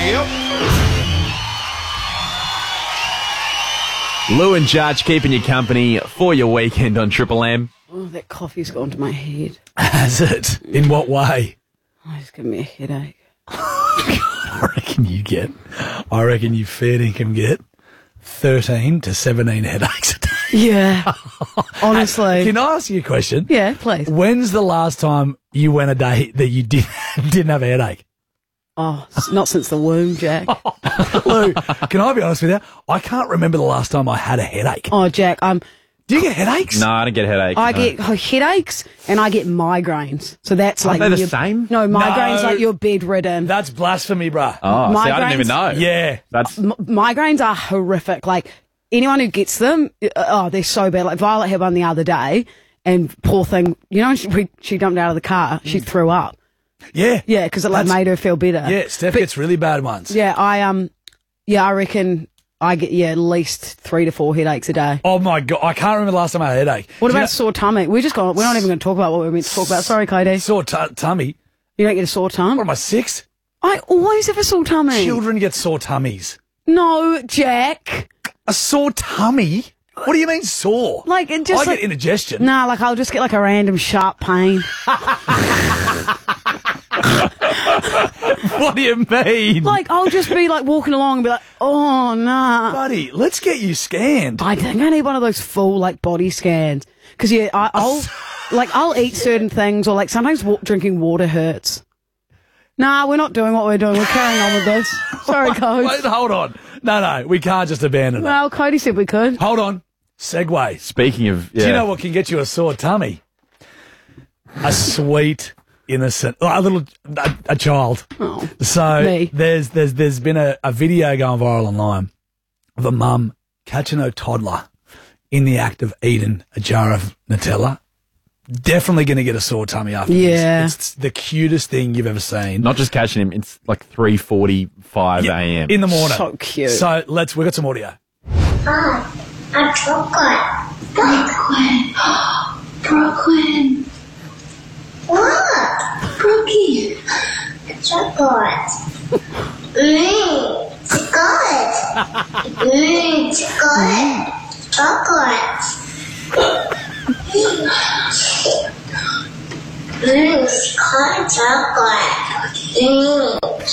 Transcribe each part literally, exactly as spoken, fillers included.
Lou and Judge keeping you company for your weekend on Triple M. Oh, that coffee's gone to my head. Has it? In what way? Oh, it's giving me a headache. I reckon you get, I reckon you fair dinkum get thirteen to seventeen headaches a day. Yeah. Honestly. Can I ask you a question? Yeah, please. When's the last time you went a day that you did, didn't have a headache? Oh, not since the womb, Jack. Lou, can I be honest with you? I can't remember the last time I had a headache. Oh, Jack, um, do you get headaches? No, I don't get headaches. I no. get headaches and I get migraines. So that's Aren't like they the you're- same? No, migraines No. like you're bedridden. That's blasphemy, bruh. Oh, see, I didn't even know. Yeah. That's M- migraines are horrific. Like anyone who gets them, uh, oh, they're so bad. Like Violet had one the other day, and poor thing, you know, she, we, she jumped out of the car, she threw up. Yeah. Yeah, because it like That's- made her feel better. Yeah, Steph gets really bad ones. Yeah, I um, yeah, I reckon I get yeah at least three to four headaches a day. Oh my God, I can't remember the last time I had a headache. What Do you about sore tummy? We're just going. We're not even going to talk about what we were meant to talk about. Sorry, Cody. know, sore t- tummy? You don't get a sore tum. What am I, six? I always have a sore tummy. Children get sore tummies. No, Jack. A sore tummy? What do you mean sore? Like it just I like, get indigestion. Nah, like I'll just get like a random sharp pain. What do you mean? Like I'll just be like walking along and be like, oh nah. Buddy, let's get you scanned. I think I need one of those full like body scans because yeah, I, I'll like I'll eat certain things or like sometimes wa- drinking water hurts. Nah, we're not doing what we're doing. We're carrying on with this. Sorry, Cody. Wait, hold on. No, no, we can't just abandon it. Well, Cody said we could. Hold on. Segue. speaking of. Yeah. Do you know what can get you a sore tummy? A sweet, innocent, a little, a, a child. Oh, So me. there's there's there's been a, a video going viral online of a mum catching her toddler in the act of eating a jar of Nutella. Definitely going to get a sore tummy after Yeah. this. It's the cutest thing you've ever seen. Not just catching him. It's like three forty-five Yeah, a.m. in the morning. So cute. So let's. We got some audio. Ah, a chocolate. Brooklyn. Brooklyn. What? Brookie. Chocolate. Mmm, chocolate. Mmm, chocolate. Chocolate. Mmm, chocolate. Chocolate.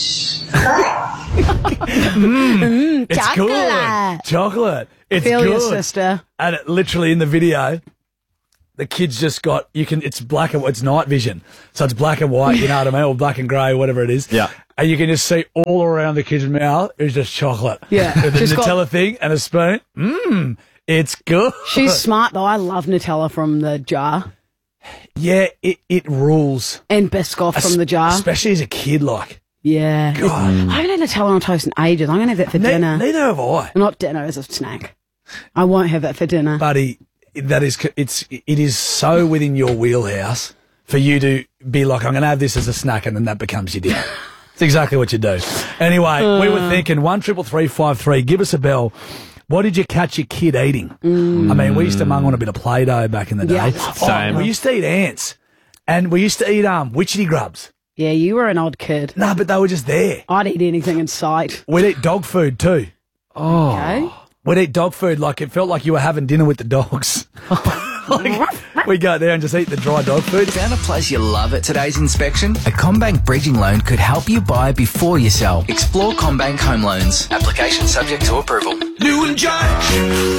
Mmm. It's Chocolate. good. Chocolate. It's Feel good. your sister. And it, literally in the video, the kid's just got, you can, it's black and, it's night vision. So it's black and white, you know what I mean? Or black and grey, whatever it is. Yeah. And you can just see all around the kid's mouth is just chocolate. Yeah. With the She's got- Nutella thing and a spoon. Mmm. It's good. She's smart though. I love Nutella from the jar Yeah, it, it rules. and Biscoff from the jar. Especially as a kid, like. Yeah. God. I haven't had Nutella on toast in ages. I'm going to have that for Ne- dinner. neither have I. Not dinner, as a snack. I won't have that for dinner. Buddy, that is, it's, it is so within your wheelhouse for you to be like, I'm going to have this as a snack, and then that becomes your dinner. It's exactly what you do. Anyway, we were thinking one triple three five three. Give us a bell. What did you catch your kid eating? Mm. I mean, we used to mung on a bit of Play-Doh back in the day. Yeah. Same. Oh, we used to eat ants, and we used to eat um witchetty grubs. Yeah, you were an odd kid. No, but they were just there. I'd eat anything in sight. We'd eat dog food too. Oh. Okay. We'd eat dog food like it felt like you were having dinner with the dogs. Like, we go there and just eat the dry dog food. Found a place you love at today's inspection? A CommBank bridging loan could help you buy before you sell. Explore CommBank Home Loans. Application subject to approval. Lou and Judge.